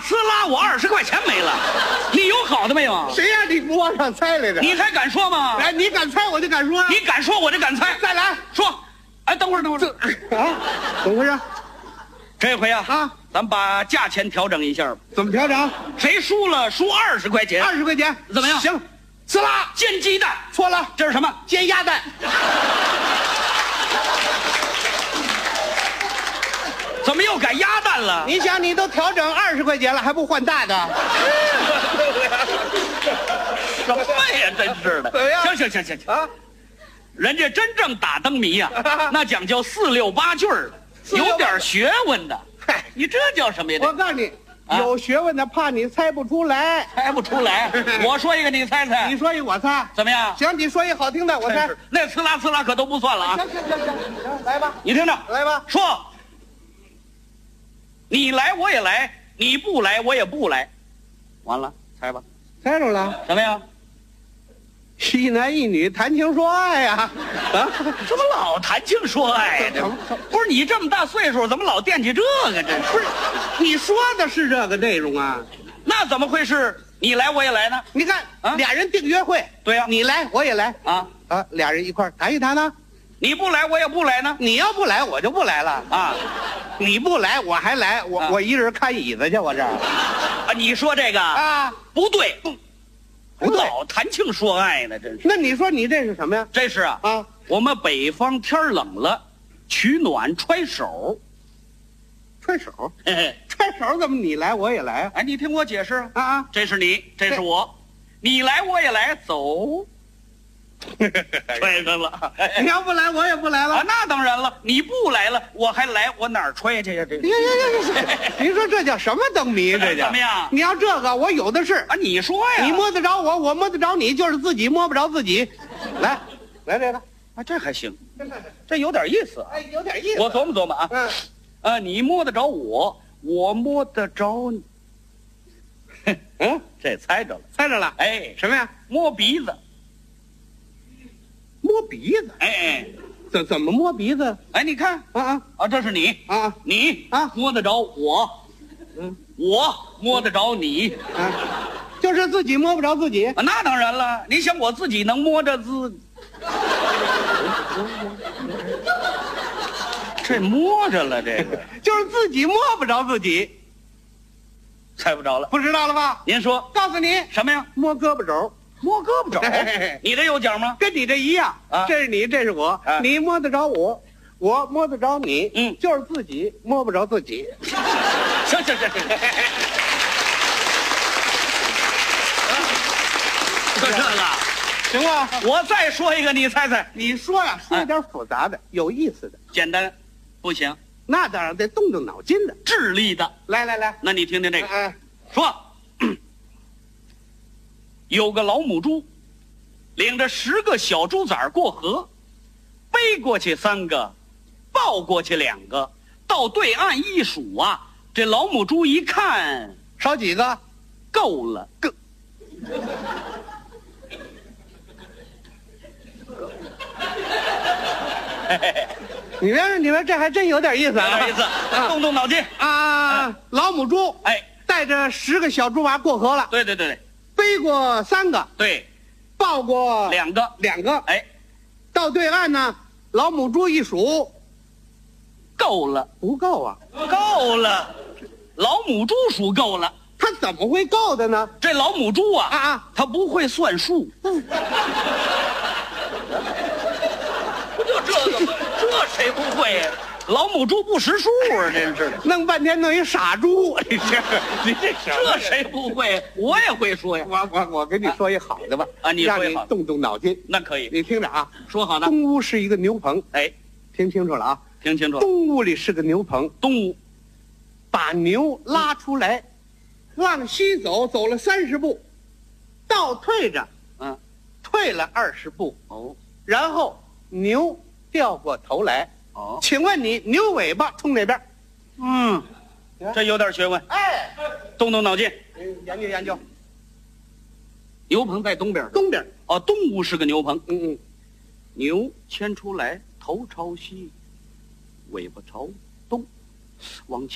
呲啦，我20块钱没了。你有好的没有？ 谁让你不往上猜来着？ 你还敢说吗？ 来，你敢猜我就敢说啊！ 你敢说我就敢猜。 再来说，哎，等会儿， 啊，怎么回事？ 这回啊，咱把价钱调整一下吧。 怎么调整？ 谁输了输20块钱 ？20块钱， 怎么样？ 行，呲啦， 煎鸡蛋。 错了， 这是什么？ 煎鸭蛋。 怎么又改鸭蛋了？ 你想，你都调整20块钱了，还不换大的？ 什么呀，真是的！行啊！ 人家真正打灯谜呀，那讲究4、6、8句儿，有点学问的。 嗨， 你这叫什么呀？ 我告诉你，有学问的怕你猜不出来。 猜不出来。我说一个，你猜猜。 你说一，我猜。 怎么样？ 行，你说一好听的，我猜。 那呲啦呲啦可都不算了啊！ 行，来吧。 你听着， 来吧。 说。你来我也来，你不来我也不来，完了，猜吧。 猜着了。 什么呀？ 一男一女谈情说爱呀！啊， 怎么老谈情说爱呀？不是你这么大岁数，怎么老惦记这个？这不是，你说的是这个内容啊？ 那怎么会是你来我也来呢？ 你看，俩人订约会， 对呀， 你来我也来啊， 俩人一块谈一谈呢。 你不来我也不来呢。 你要不来我就不来了啊！你不来我还来，我一人看椅子去，我这儿啊！你说这个啊不对， 不对， 老谈情说爱呢，真是。 那你说你这是什么呀？ 这是啊，我们北方天冷了，取暖揣手。 揣手？ 嘿嘿， 揣手怎么你来我也来啊？ 哎，你听我解释啊！ 这是你，这是我，你来我也来，走。揣上了， 你要不来我也不来了。 那当然了，你不来了，我还来，我哪儿揣去呀？这呀，您说这叫什么灯谜？这叫怎么样？ 你要这个，我有的是啊！你说呀， 你摸得着我，我摸得着你，就是自己摸不着自己。来这个啊，这还行，这有点意思。 哎，有点意思。 我琢磨琢磨啊，你摸得着我，我摸得着你。这猜着了， 猜着了。 哎， 什么呀？ 摸鼻子。 摸鼻子， 哎， 怎么摸鼻子？ 哎，你看这是你你摸得着我，我摸得着你， 就是自己摸不着自己。 那当然了，你想我自己能摸着这摸着了，这个就是自己摸不着自己， 猜不着了， 不知道了吧？ 您说， 告诉你什么呀？ 摸胳膊肘。 摸胳膊肘，你这有奖吗？ 跟你这一样这是你，这是我，你摸得着我，我摸得着你，就是自己摸不着自己。 行，就这个， 行吗？ 我再说一个，你猜猜。 你说呀，说点复杂的，有意思的。 简单，不行。 那当然得动动脑筋的， 智力的。 来， 那你听听这个，说。有个老母猪，领着10个小猪崽过河，背过去3个，抱过去2个，到对岸一数啊，这老母猪一看， 少几个， 够了，够。 你说这还真有点意思啊！ 有点意思，动动脑筋啊！老母猪带着10个小猪娃过河了， 对， 背过3个， 对， 抱过 2个， 哎，到对岸呢，老母猪一数， 够了， 不够啊， 够了，老母猪数够了， 他怎么会够的呢？ 这老母猪他不会算数，不就这个吗？这谁不会呀？老母猪不识数啊，真是的， 弄半天弄一傻猪，你这谁不会？我也会说呀。 我跟你说一好的吧， 你说一好， 动动脑筋。 那可以， 你听着啊， 说好的。 东屋是一个牛棚， 哎， 听清楚了啊， 听清楚。 东屋里是个牛棚， 东屋把牛拉出来，往西走，走了30步，倒退着，退了20步，然后牛掉过头来。请问你牛尾巴冲哪边？ 这有点学问。 哎， 动动脑筋， 研究。 牛棚在东边。 东边。 东屋是个牛棚。 牛牵出来，头朝西，尾巴朝东，往前。